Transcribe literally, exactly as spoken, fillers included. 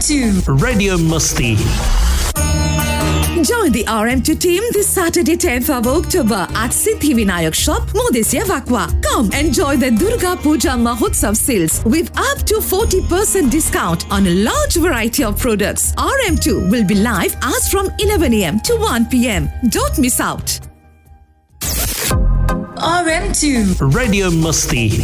two. Radio Musti. Join the R M two team this Saturday, tenth of October at Siddhi Vinayak Shop, Modesya Vakwa. Come enjoy the Durga Puja Mahotsav sales with up to forty percent discount on a large variety of products. R M two will be live as from eleven a.m. to one p.m. Don't miss out. R M two. Radio Musti.